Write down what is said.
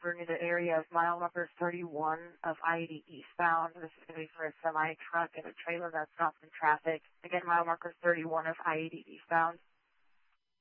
bring you the area of mile marker 31 of I-80 eastbound. This is going to be for a semi-truck and a trailer that's stopped in traffic. Again, mile marker 31 of I-80 eastbound.